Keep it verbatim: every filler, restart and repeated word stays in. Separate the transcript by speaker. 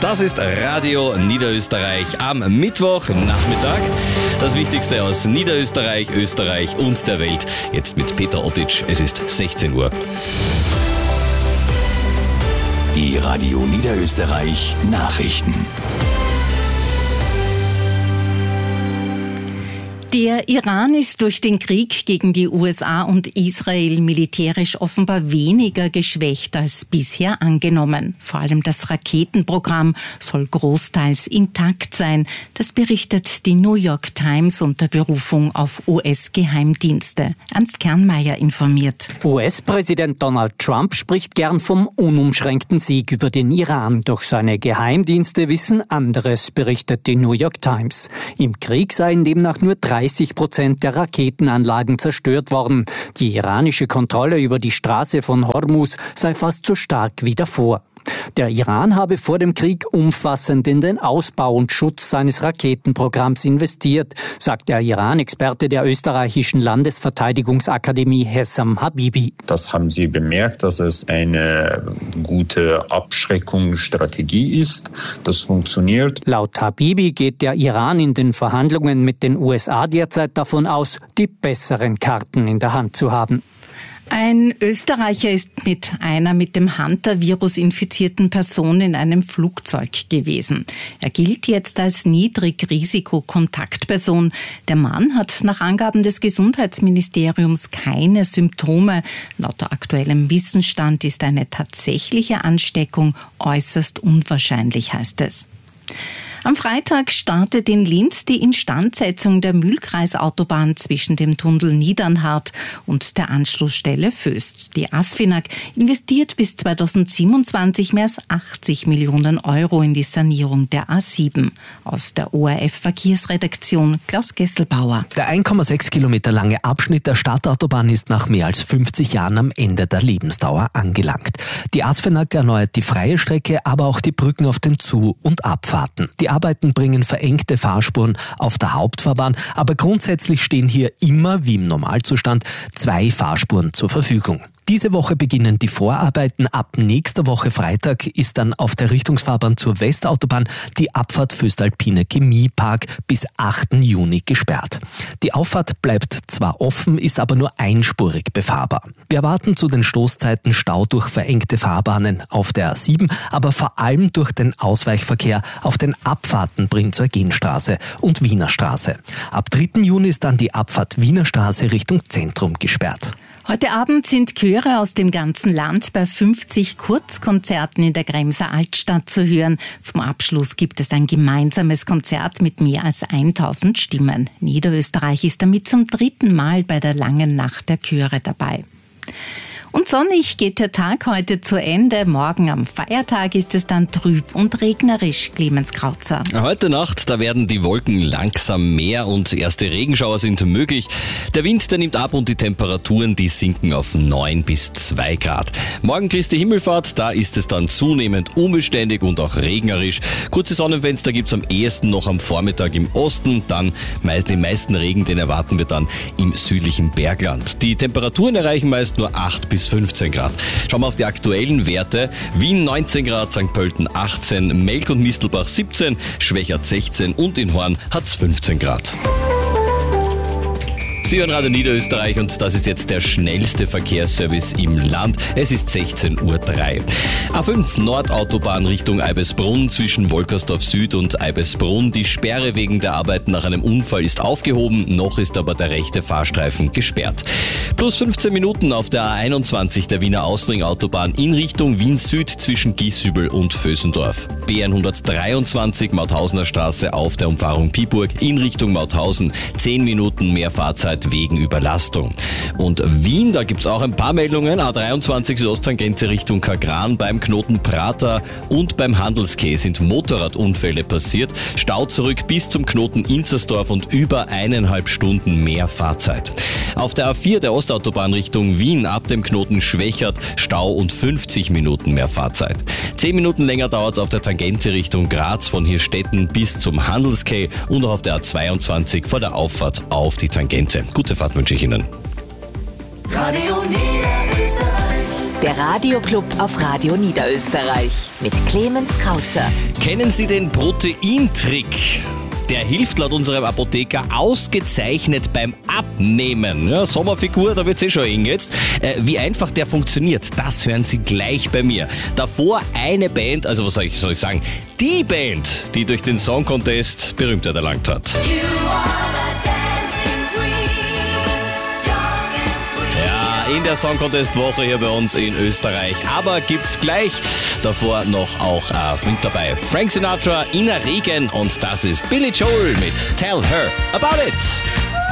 Speaker 1: Das ist Radio Niederösterreich am Mittwochnachmittag. Das Wichtigste aus Niederösterreich, Österreich und der Welt. Jetzt mit Peter Ottitsch. Es ist sechzehn Uhr.
Speaker 2: Die Radio Niederösterreich Nachrichten.
Speaker 3: Der Iran ist durch den Krieg gegen die U S A und Israel militärisch offenbar weniger geschwächt als bisher angenommen. Vor allem das Raketenprogramm soll großteils intakt sein. Das berichtet die New York Times unter Berufung auf U S-Geheimdienste. Ernst Kernmeier informiert.
Speaker 4: U S-Präsident Donald Trump spricht gern vom unumschränkten Sieg über den Iran. Doch seine Geheimdienste wissen anderes, berichtet die New York Times. Im Krieg seien demnach nur dreißig Prozent der Raketenanlagen zerstört worden. Die iranische Kontrolle über die Straße von Hormuz sei fast so stark wie davor. Der Iran habe vor dem Krieg umfassend in den Ausbau und Schutz seines Raketenprogramms investiert, sagt der Iran-Experte der österreichischen Landesverteidigungsakademie Hessam Habibi.
Speaker 5: Das haben Sie bemerkt, dass es eine gute Abschreckungsstrategie ist. Das funktioniert.
Speaker 4: Laut Habibi geht der Iran in den Verhandlungen mit den U S A derzeit davon aus, die besseren Karten in der Hand zu haben.
Speaker 3: Ein Österreicher ist mit einer mit dem Hunter-Virus infizierten Person in einem Flugzeug gewesen. Er gilt jetzt als Niedrigrisiko-Kontaktperson. Der Mann hat nach Angaben des Gesundheitsministeriums keine Symptome. Laut aktuellem Wissensstand ist eine tatsächliche Ansteckung äußerst unwahrscheinlich, heißt es. Am Freitag startet in Linz die Instandsetzung der Mühlkreisautobahn zwischen dem Tunnel Niedernhart und der Anschlussstelle Voest. Die ASFINAG investiert bis zweitausendsiebenundzwanzig mehr als achtzig Millionen Euro in die Sanierung der A sieben. Aus der O R F-Verkehrsredaktion Klaus Gesselbauer.
Speaker 6: Der eins Komma sechs Kilometer lange Abschnitt der Stadtautobahn ist nach mehr als fünfzig Jahren am Ende der Lebensdauer angelangt. Die ASFINAG erneuert die freie Strecke, aber auch die Brücken auf den Zu- und Abfahrten. Die Arbeiten bringen verengte Fahrspuren auf der Hauptfahrbahn, aber grundsätzlich stehen hier immer, wie im Normalzustand, zwei Fahrspuren zur Verfügung. Diese Woche beginnen die Vorarbeiten. Ab nächster Woche Freitag ist dann auf der Richtungsfahrbahn zur Westautobahn die Abfahrt Voestalpine Chemiepark bis achten Juni gesperrt. Die Auffahrt bleibt zwar offen, ist aber nur einspurig befahrbar. Wir erwarten zu den Stoßzeiten Stau durch verengte Fahrbahnen auf der A sieben, aber vor allem durch den Ausweichverkehr auf den Abfahrten Prinz-Eugen-Straße und Wiener Straße. Ab dritten Juni ist dann die Abfahrt Wiener Straße Richtung Zentrum gesperrt.
Speaker 3: Heute Abend sind Chöre aus dem ganzen Land bei fünfzig Kurzkonzerten in der Kremser Altstadt zu hören. Zum Abschluss gibt es ein gemeinsames Konzert mit mehr als tausend Stimmen. Niederösterreich ist damit zum dritten Mal bei der Langen Nacht der Chöre dabei. Und sonnig geht der Tag heute zu Ende. Morgen am Feiertag ist es dann trüb und regnerisch, Clemens Krautzer.
Speaker 1: Heute Nacht, da werden die Wolken langsam mehr und erste Regenschauer sind möglich. Der Wind, der nimmt ab und die Temperaturen, die sinken auf neun bis zwei Grad. Morgen Christi Himmelfahrt, da ist es dann zunehmend unbeständig und auch regnerisch. Kurze Sonnenfenster gibt's am ehesten noch am Vormittag im Osten. Dann den meisten Regen, den erwarten wir dann im südlichen Bergland. Die Temperaturen erreichen meist nur acht bis fünfzehn Grad. Schauen wir auf die aktuellen Werte. Wien neunzehn Grad, Sankt Pölten achtzehn, Melk und Mistelbach siebzehn, Schwächert sechzehn und in Horn hat's fünfzehn Grad. Sie hören Radio Niederösterreich und das ist jetzt der schnellste Verkehrsservice im Land. Es ist sechzehn Uhr drei. A fünf Nordautobahn Richtung Eibesbrunn zwischen Wolkersdorf Süd und Eibesbrunn. Die Sperre wegen der Arbeiten nach einem Unfall ist aufgehoben, noch ist aber der rechte Fahrstreifen gesperrt. Plus fünfzehn Minuten auf der A einundzwanzig der Wiener Außenringautobahn in Richtung Wien Süd zwischen Gieshübel und Vösendorf. B hundertdreiundzwanzig Mauthausener Straße auf der Umfahrung Piburg in Richtung Mauthausen. zehn Minuten mehr Fahrzeit wegen Überlastung. Und Wien, da gibt's auch ein paar Meldungen. A dreiundzwanzig Südosttangente Richtung Kagran beim Knoten Prater und beim Handelsquai sind Motorradunfälle passiert. Stau zurück bis zum Knoten Inzersdorf und über eineinhalb Stunden mehr Fahrzeit. Auf der A vier der Ostautobahn Richtung Wien ab dem Knoten Schwächert Stau und fünfzig Minuten mehr Fahrzeit. zehn Minuten länger dauert's auf der Tangente Richtung Graz von Hirstetten bis zum Handelsquai und auch auf der A zweiundzwanzig vor der Auffahrt auf die Tangente. Gute Fahrt wünsche ich Ihnen.
Speaker 7: Radio Niederösterreich. Der Radioclub auf Radio Niederösterreich mit Clemens Krauzer.
Speaker 1: Kennen Sie den Proteintrick? Der hilft laut unserem Apotheker ausgezeichnet beim Abnehmen. Ja, Sommerfigur, da wird's eh schon eng jetzt. Äh, wie einfach der funktioniert, das hören Sie gleich bei mir. Davor eine Band, also was soll ich, soll ich sagen, die Band, die durch den Song Contest Berühmtheit erlangt hat. In der Song Contest Woche hier bei uns in Österreich. Aber gibt's gleich davor noch auch äh, mit dabei Frank Sinatra, Ina Regen und das ist Billy Joel mit Tell Her About It.